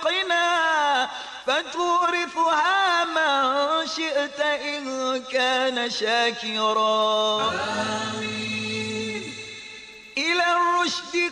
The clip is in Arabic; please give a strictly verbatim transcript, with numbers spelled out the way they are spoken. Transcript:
خلقنا فتورثها من شئت إن كان شاكرا. آمين. إلى الرشد